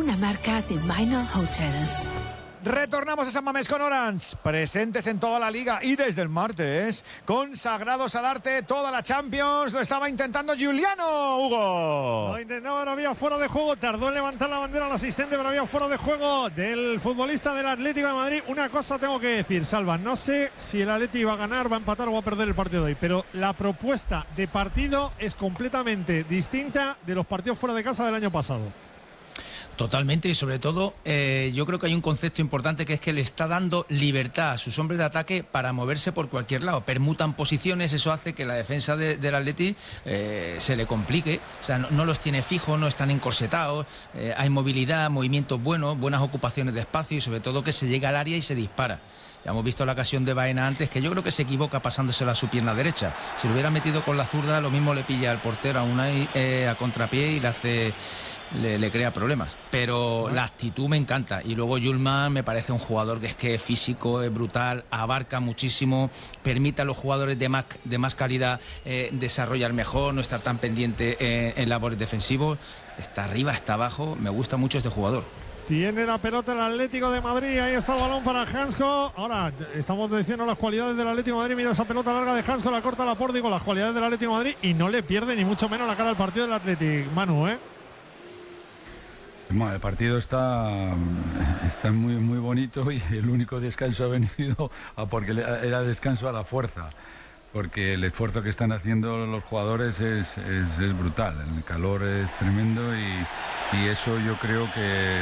una marca de Minor Hotels. Retornamos a San Mamés con Orange, presentes en toda la liga y desde el martes, consagrados a darte toda la Champions. Lo estaba intentando Giuliano, Hugo. Lo intentaba, no había fuera de juego, tardó en levantar la bandera al asistente, pero había fuera de juego del futbolista del Atlético de Madrid. Una cosa tengo que decir, Salva, no sé si el Atlético va a ganar, va a empatar o va a perder el partido de hoy, pero la propuesta de partido es completamente distinta de los partidos fuera de casa del año pasado. Totalmente, y sobre todo yo creo que hay un concepto importante, que es que le está dando libertad a sus hombres de ataque para moverse por cualquier lado. Permutan posiciones, eso hace que la defensa del Atleti se le complique. O sea, no los tiene fijos, no están encorsetados, hay movilidad, movimientos buenos, buenas ocupaciones de espacio y sobre todo que se llega al área y se dispara. Ya hemos visto la ocasión de Baena antes, que yo creo que se equivoca pasándosela a su pierna derecha. Si lo hubiera metido con la zurda, lo mismo le pilla al portero a contrapié y le crea problemas. Pero la actitud me encanta. Y luego Yulman me parece un jugador que es físico, es brutal, abarca muchísimo, permite a los jugadores de más calidad desarrollar mejor, no estar tan pendiente en labores defensivos. Está arriba, está abajo, me gusta mucho este jugador. Tiene la pelota el Atlético de Madrid. Ahí está el balón para Hansko. Ahora estamos diciendo las cualidades del Atlético de Madrid. Mira esa pelota larga de Hansko, la corta la Laporte, las cualidades del Atlético de Madrid, y no le pierde ni mucho menos la cara al partido del Atlético. Manu, Bueno, el partido está muy, muy bonito, y el único descanso ha venido porque era descanso a la fuerza, porque el esfuerzo que están haciendo los jugadores es brutal. El calor es tremendo y eso yo creo que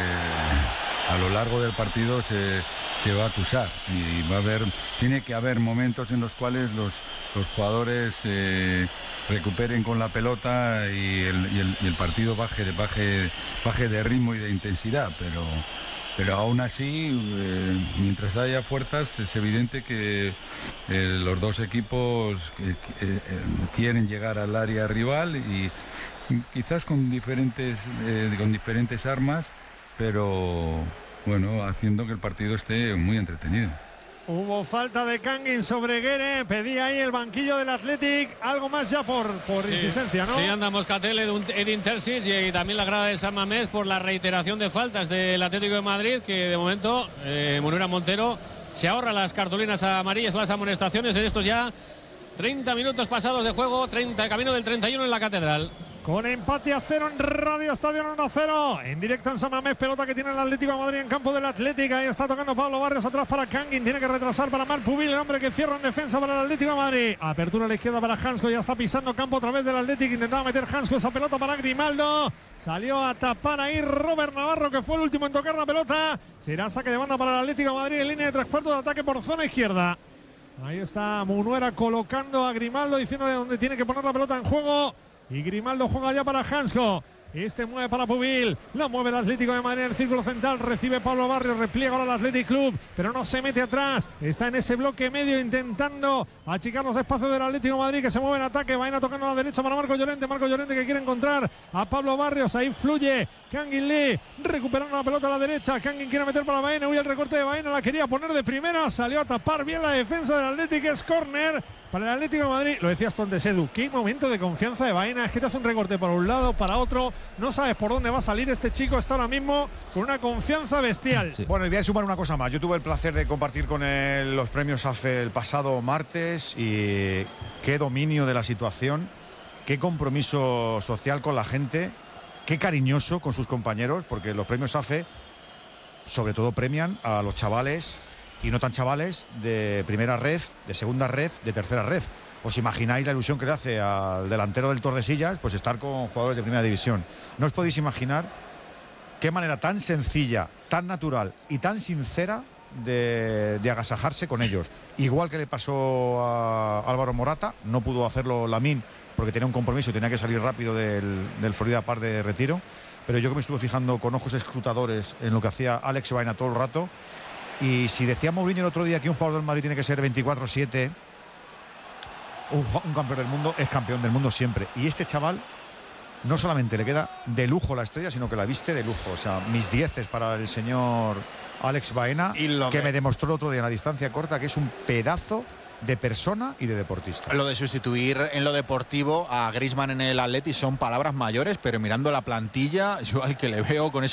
a lo largo del partido se va a acusar, y tiene que haber momentos en los cuales los jugadores recuperen con la pelota y el partido baje de ritmo y de intensidad, pero aún así, mientras haya fuerzas, es evidente que los dos equipos quieren llegar al área rival, y quizás con diferentes armas, pero bueno, haciendo que el partido esté muy entretenido. Hubo falta de Kangin sobre Guerre, pedía ahí el banquillo del Athletic algo más ya por insistencia, ¿no? Sí, anda Moscatel, Edin Terzic, y también la grada de San Mamés por la reiteración de faltas del Atlético de Madrid, que de momento Munera Montero se ahorra las cartulinas amarillas, las amonestaciones en estos ya 30 minutos pasados de juego, camino del 31 en la Catedral. Con empate a 0 en Radio Estadio 1-0. En directo en San Mamés, pelota que tiene el Atlético de Madrid en campo del Atlético. Ahí está tocando Pablo Barrios atrás para Kangin. Tiene que retrasar para Marc Pubil, el hombre que cierra en defensa para el Atlético de Madrid. Apertura a la izquierda para Hansko. Ya está pisando campo otra vez del Atlético. Intentaba meter Hansko esa pelota para Grimaldo. Salió a tapar ahí Robert Navarro, que fue el último en tocar la pelota. Será saque de banda para el Atlético de Madrid en línea de 3/4 de ataque por zona izquierda. Ahí está Munuera colocando a Grimaldo, diciéndole dónde tiene que poner la pelota en juego. Y Grimaldo juega ya para Hansko. Este mueve para Pubil. La mueve el Atlético de Madrid en el círculo central. Recibe Pablo Barrios. Repliega ahora el Athletic Club, pero no se mete atrás. Está en ese bloque medio intentando achicar los espacios del Atlético de Madrid, que se mueve en ataque. Va a ir tocando a la derecha para Marco Llorente. Marco Llorente que quiere encontrar a Pablo Barrios. Ahí fluye Kangin Lee, recuperando la pelota a la derecha. Kangin quiere meter para Baena. Uy, el recorte de Baena, la quería poner de primera. Salió a tapar bien la defensa del Atlético. Es córner para el Atlético de Madrid. Lo decías tú antes, Edu, qué momento de confianza de Baena. Es que te hace un recorte para un lado, para otro. No sabes por dónde va a salir este chico. Está ahora mismo con una confianza bestial. Sí. Bueno, y voy a sumar una cosa más. Yo tuve el placer de compartir con él los premios AFE el pasado martes, y qué dominio de la situación, qué compromiso social con la gente, qué cariñoso con sus compañeros, porque los premios AFE sobre todo premian a los chavales y no tan chavales de primera ref, de segunda ref, de tercera ref. ¿Os imagináis la ilusión que le hace al delantero del Tordesillas pues estar con jugadores de primera división? No os podéis imaginar qué manera tan sencilla, tan natural y tan sincera de agasajarse con ellos. Igual que le pasó a Álvaro Morata, no pudo hacerlo Lamine porque tenía un compromiso y tenía que salir rápido del Florida Park de retiro, pero yo que me estuve fijando con ojos escrutadores en lo que hacía Alex Baena todo el rato. Y si decía Mourinho el otro día que un jugador del Madrid tiene que ser 24/7, un campeón del mundo es campeón del mundo siempre. Y este chaval no solamente le queda de lujo la estrella, sino que la viste de lujo. O sea, mis 10 para el señor Alex Baena, que me demostró el otro día en la distancia corta que es un pedazo de persona y de deportista. Lo de sustituir en lo deportivo a Griezmann en el Atleti son palabras mayores, pero mirando la plantilla, yo al que le veo con ese